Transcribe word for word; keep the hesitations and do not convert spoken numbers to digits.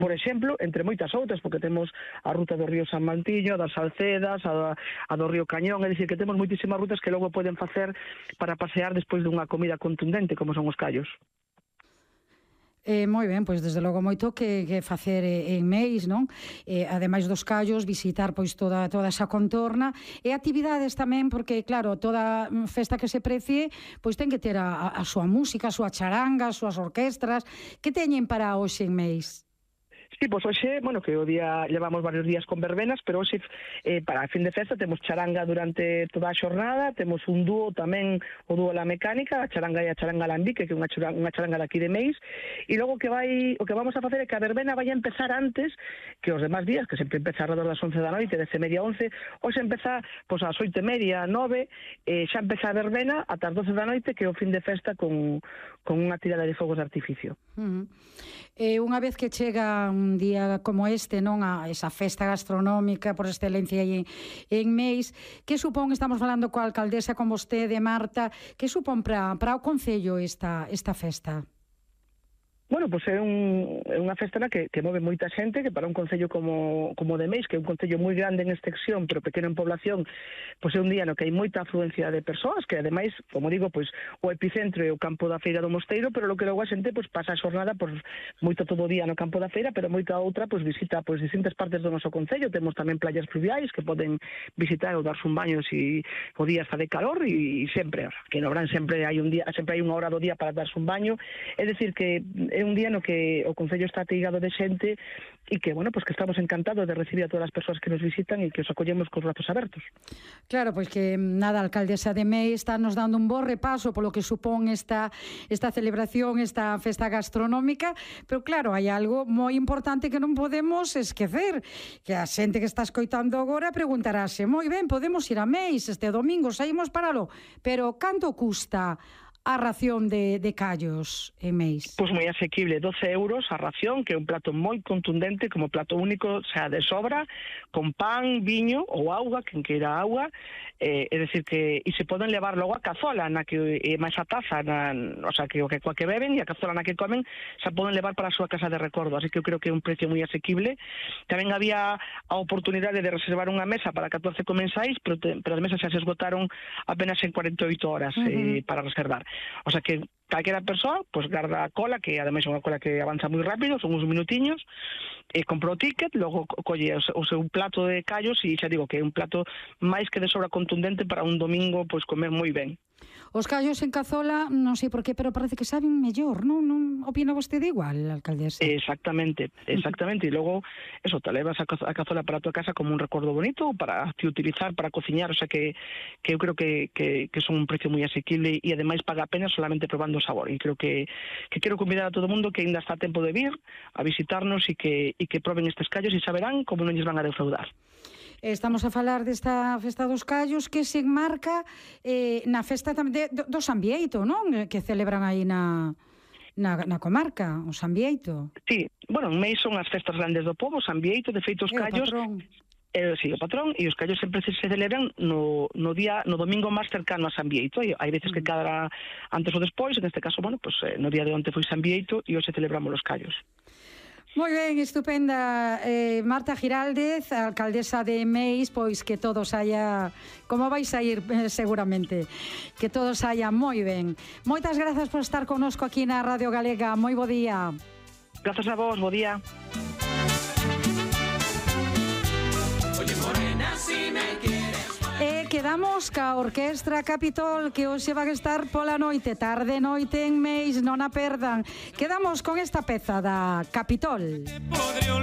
por exemplo, entre moitas outras, porque temos a ruta do río San Mantiño, a das Salcedas, a, a do río Cañón, é dicir, que temos moitísimas rutas que logo poden facer para pasear despois dunha comida contundente, como son os callos. Eh, moi ben, pois desde logo moito que, que facer en Meis, non? Eh, ademais dos callos, visitar pois toda toda esa contorna e actividades tamén, porque claro, toda festa que se precie, pois ten que ter a, a súa música, a súa charanga, as súas orquestras. Que teñen para hoxe en Meis? Sí, pois hoxe, bueno, que o día levamos varios días con verbenas, pero hoxe eh, para a fin de festa temos charanga durante toda a xornada, temos un dúo tamén, o dúo La Mecánica, a charanga e a charanga Alambique, que é unha charanga, unha charanga daqui de Meis, e logo que vai, o que vamos a facer é que a verbena vai a empezar antes que os demás días, que sempre empeza alrededor das once da noite, desde media once, hoxe empeza pois ás oito e media, nove, eh, xa empeza a verbena ata as doce da noite, que é o fin de festa con, con unha tirada de fogos de artificio. Uh -huh. E unha vez que chega un día como este, non, a esa festa gastronómica por excelencia en, en Meis, que supón, estamos falando coa alcaldesa, con vostede, Marta, que supón para, para o Concello esta, esta festa? Bueno, pois é, un, é unha festa na que, que move moita xente, que para un concello como, como de Meis, que é un concello moi grande en extensión, pero pequeno en población, pois é un día no que hai moita afluencia de persoas, que ademais, como digo, pois o epicentro é o campo da Feira do Mosteiro, pero lo que logo a xente pois pasa a xornada pois moito todo o día no campo da feira, pero moita outra pois visita pois distintas partes do noso concello. Temos tamén playas fluviais que poden visitar ou darse un baño se o día está de calor, e, e sempre, que no verán sempre hai un día, sempre hai unha hora do día para darse un baño. É dicir que é un día no que o concello está ateigado de xente e que, bueno, pues que estamos encantados de recibir a todas as persoas que nos visitan e que os acollemos cos brazos abertos. Claro, pois que nada, a alcaldesa de Meis está nos dando un bo repaso polo que supón esta, esta celebración, esta festa gastronómica, pero claro, hai algo moi importante que non podemos esquecer, que a xente que está escoitando agora preguntarase, moi ben, podemos ir a Meis este domingo, saímos para lo, pero canto custa a ración de, de callos en Meis? Pois moi asequible, doce euros a ración, que é un plato moi contundente, como plato único, xa de sobra, con pan, viño ou auga, quen queira auga, eh, é dicir que, e se poden levar logo a cazola, na que é máis a taza, na, o sea, que o que coa que beben e a cazola na que comen, xa poden levar para a súa casa de recordo, así que eu creo que é un precio moi asequible. Tamén había a oportunidade de reservar unha mesa para catorce comensais, pero, te, pero as mesas xa se esgotaron apenas en cuarenta e oito horas eh, uh -huh. para reservar. O sea que calquera persoa, pois garda a cola, que ademais é unha cola que avanza moi rápido, son uns minutiños, e compra o ticket, logo colle o seu plato de callos, e xa digo que é un plato máis que de sobra contundente para un domingo pois comer moi ben. Os callos en cazola, non sei por qué, pero parece que saben mellor, non? Non opina vostede igual, alcaldesa? Exactamente, exactamente. E logo, eso, te levas a cazola para a tua casa como un recordo bonito para te utilizar para cociñar, o sea que, que eu creo que, que, que son un precio moi asequible e ademais paga a pena solamente probando o sabor. E creo que, que quero convidar a todo o mundo que ainda está a tempo de vir a visitarnos e que, e que proben estes callos e saberán como non lles van a defraudar. Estamos a falar desta festa dos callos que se enmarca eh, na festa tamén de, do San Bieito, non? Que celebran aí na, na, na comarca, o San Bieito. Sí, bueno, en Meis son as festas grandes do pobo, San Bieito, de feito os callos... Eh, sí, o patrón, e os callos sempre se celebran no, no día, no domingo máis cercano a San Bieito, e hai veces que cada antes ou despois, en este caso, bueno, pues, eh, no día de onte foi San Bieito e hoxe celebramos os callos. Moi ben, estupenda. Eh, Marta Giraldez, alcaldesa de Meis, pois que todo saia como vais a ir eh, seguramente, que todo saia moi ben. Moitas grazas por estar connosco aquí na Radio Galega. Moi bo día. Grazas a vos, bo día. Oye, morena, si me quieres... E quedamos ca Orquestra Capitol, que hoxe van estar pola noite, tarde noite en Meis, non a perdan. Quedamos con esta peza da Capitol.